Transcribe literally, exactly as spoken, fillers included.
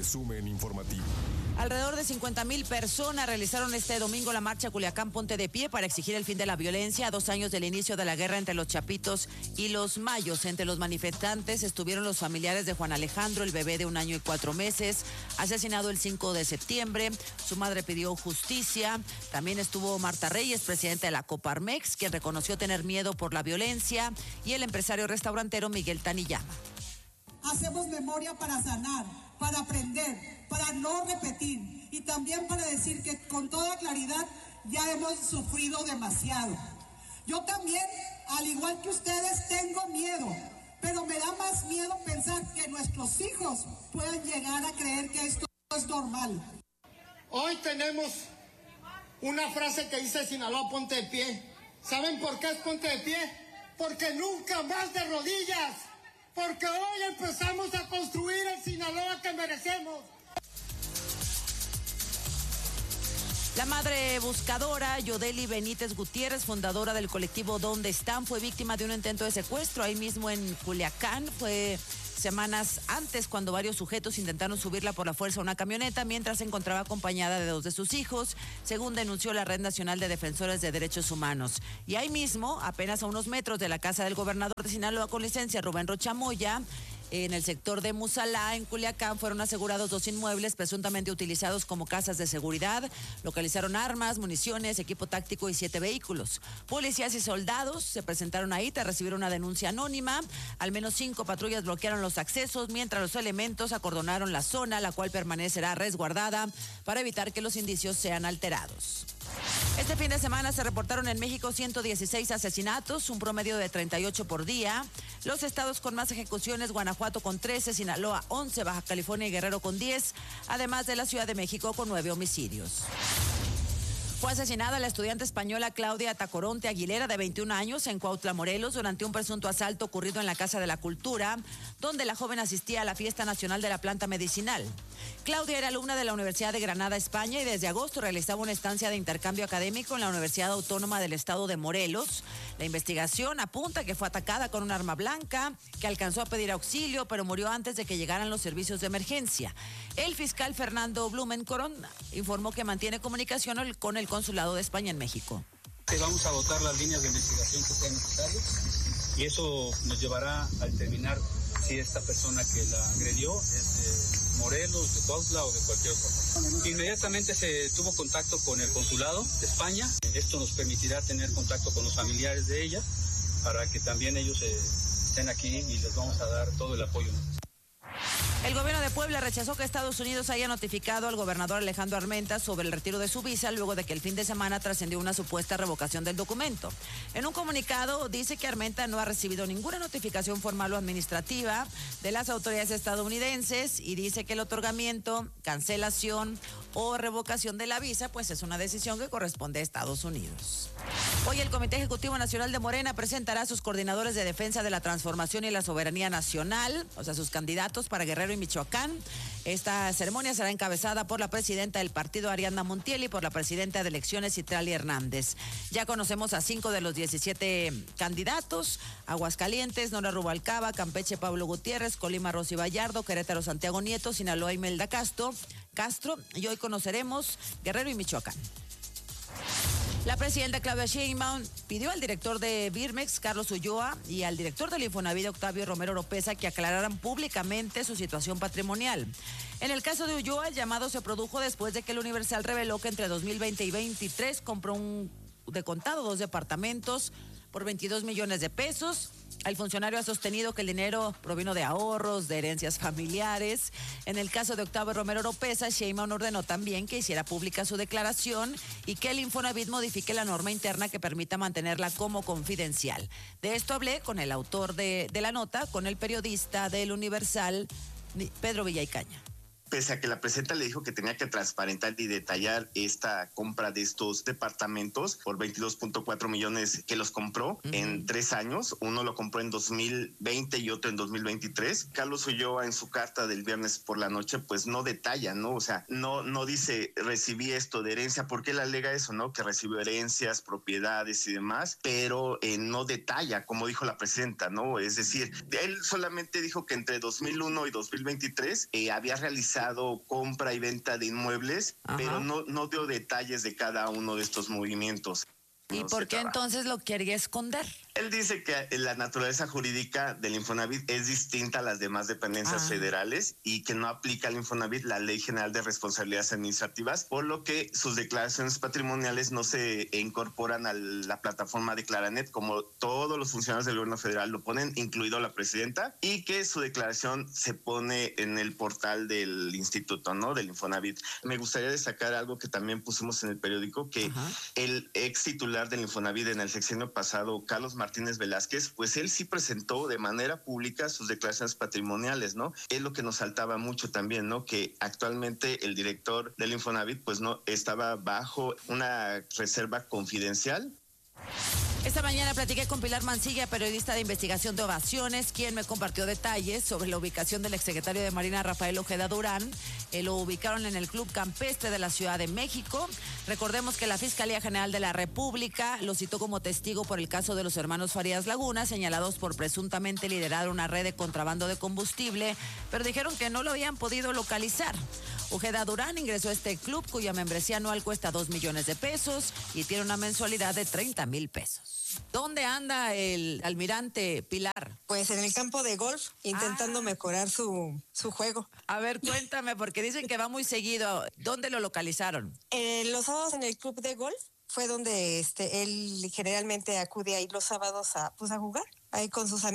resumen informativo. Alrededor de cincuenta mil personas realizaron este domingo la marcha Culiacán Ponte de Pie para exigir el fin de la violencia a dos años del inicio de la guerra entre los chapitos y los mayos. Entre los manifestantes estuvieron los familiares de Juan Alejandro, el bebé de un año y cuatro meses, asesinado el cinco de septiembre. Su madre pidió justicia. También estuvo Marta Reyes, presidenta de la Coparmex, quien reconoció tener miedo por la violencia, y el empresario restaurantero Miguel Taniyama. Hacemos memoria para sanar, para aprender, para no repetir, y también para decir que con toda claridad ya hemos sufrido demasiado. Yo también, al igual que ustedes, tengo miedo, pero me da más miedo pensar que nuestros hijos puedan llegar a creer que esto es normal. Hoy tenemos una frase que dice Sinaloa Ponte de Pie. ¿Saben por qué es Ponte de Pie? Porque nunca más de rodillas. Porque hoy empezamos a construir el Sinaloa que merecemos. La madre buscadora, Yodeli Benítez Gutiérrez, fundadora del colectivo ¿Dónde están?, fue víctima de un intento de secuestro ahí mismo en Culiacán. Fue semanas antes cuando varios sujetos intentaron subirla por la fuerza a una camioneta mientras se encontraba acompañada de dos de sus hijos, según denunció la Red Nacional de Defensores de Derechos Humanos. Y ahí mismo, apenas a unos metros de la casa del gobernador de Sinaloa con licencia, Rubén Rocha Moya, en el sector de Musalá, en Culiacán, fueron asegurados dos inmuebles presuntamente utilizados como casas de seguridad. Localizaron armas, municiones, equipo táctico y siete vehículos. Policías y soldados se presentaron ahí tras recibir una denuncia anónima. Al menos cinco patrullas bloquearon los accesos, mientras los elementos acordonaron la zona, la cual permanecerá resguardada para evitar que los indicios sean alterados. Este fin de semana se reportaron en México ciento dieciséis asesinatos, un promedio de treinta y ocho por día. Los estados con más ejecuciones: Guanajuato con trece, Sinaloa once, Baja California y Guerrero con diez, además de la Ciudad de México con nueve homicidios. Fue asesinada la estudiante española Claudia Tacoronte Aguilera, de veintiún años, en Cuautla, Morelos, durante un presunto asalto ocurrido en la Casa de la Cultura, donde la joven asistía a la Fiesta Nacional de la Planta Medicinal. Claudia era alumna de la Universidad de Granada, España, y desde agosto realizaba una estancia de intercambio académico en la Universidad Autónoma del Estado de Morelos. La investigación apunta que fue atacada con un arma blanca, que alcanzó a pedir auxilio, pero murió antes de que llegaran los servicios de emergencia. El fiscal Fernando Blumenkoron informó que mantiene comunicación con el Consulado de España en México. Vamos a votar las líneas de investigación que sean necesarias y eso nos llevará a determinar si esta persona que la agredió es de Morelos, de Cuautla o de cualquier otra. Inmediatamente se tuvo contacto con el Consulado de España. Esto nos permitirá tener contacto con los familiares de ella para que también ellos eh, estén aquí y les vamos a dar todo el apoyo necesario. El gobierno de Puebla rechazó que Estados Unidos haya notificado al gobernador Alejandro Armenta sobre el retiro de su visa luego de que el fin de semana trascendió una supuesta revocación del documento. En un comunicado dice que Armenta no ha recibido ninguna notificación formal o administrativa de las autoridades estadounidenses y dice que el otorgamiento, cancelación o revocación de la visa pues es una decisión que corresponde a Estados Unidos. Hoy el Comité Ejecutivo Nacional de Morena presentará a sus coordinadores de defensa de la transformación y la soberanía nacional, o sea, sus candidatos para Guerrero y Michoacán. Esta ceremonia será encabezada por la presidenta del partido, Ariadna Montiel, y por la presidenta de elecciones, Citlali Hernández. Ya conocemos a cinco de los diecisiete candidatos: Aguascalientes, Nora Rubalcaba; Campeche, Pablo Gutiérrez; Colima, Rosy Vallardo; Querétaro, Santiago Nieto; Sinaloa, Imelda Castro, Castro, y hoy conoceremos Guerrero y Michoacán. La presidenta Claudia Sheinbaum pidió al director de Birmex, Carlos Ulloa, y al director del Infonavit, Octavio Romero Oropesa, que aclararan públicamente su situación patrimonial. En el caso de Ulloa, el llamado se produjo después de que el Universal reveló que entre dos mil veinte y veintitrés compró un de contado dos departamentos por veintidós millones de pesos. El funcionario ha sostenido que el dinero provino de ahorros, de herencias familiares. En el caso de Octavio Romero Oropesa, Sheinbaum ordenó también que hiciera pública su declaración y que el Infonavit modifique la norma interna que permita mantenerla como confidencial. De esto hablé con el autor de, de la nota, con el periodista del Universal, Pedro Villaicaña. Pese a que la presidenta le dijo que tenía que transparentar y detallar esta compra de estos departamentos por veintidós punto cuatro millones que los compró uh-huh. en tres años. Uno lo compró en dos mil veinte y otro en dos mil veintitrés. Carlos Ulloa, en su carta del viernes por la noche, pues no detalla, ¿no? O sea, no, no dice recibí esto de herencia, porque él alega eso, ¿no? Que recibió herencias, propiedades y demás, pero eh, no detalla, como dijo la presidenta, ¿no? Es decir, él solamente dijo que entre dos mil uno y dos mil veintitrés eh, había realizado realizado compra y venta de inmuebles, Ajá. pero no, no dio detalles de cada uno de estos movimientos. ¿Y no por qué trabaja. entonces lo quería esconder? Él dice que la naturaleza jurídica del Infonavit es distinta a las demás dependencias ah. federales y que no aplica al Infonavit la Ley General de Responsabilidades Administrativas, por lo que sus declaraciones patrimoniales no se incorporan a la plataforma de Claranet, como todos los funcionarios del gobierno federal lo ponen, incluido la presidenta, y que su declaración se pone en el portal del instituto, ¿no? Del Infonavit. Me gustaría destacar algo que también pusimos en el periódico, que Ajá. el ex titular del Infonavit en el sexenio pasado, Carlos Martínez Velázquez, pues él sí presentó de manera pública sus declaraciones patrimoniales, ¿no? Es lo que nos saltaba mucho también, ¿no? Que actualmente el director del Infonavit, pues no, estaba bajo una reserva confidencial. Esta mañana platiqué con Pilar Mancilla, periodista de investigación de Ovaciones, quien me compartió detalles sobre la ubicación del exsecretario de Marina, Rafael Ojeda Durán. Eh, lo ubicaron en el Club Campestre de la Ciudad de México. Recordemos que la Fiscalía General de la República lo citó como testigo por el caso de los hermanos Farías Laguna, señalados por presuntamente liderar una red de contrabando de combustible, pero dijeron que no lo habían podido localizar. Ojeda Durán ingresó a este club, cuya membresía anual cuesta dos millones de pesos y tiene una mensualidad de treinta mil pesos. ¿Dónde anda el almirante, Pilar? Pues en el campo de golf, intentando ah. mejorar su, su juego. A ver, cuéntame, porque dicen que va muy seguido. ¿Dónde lo localizaron? Eh, los sábados en el club de golf fue donde este él generalmente acude ahí los sábados a, pues, a jugar, ahí con sus amigos.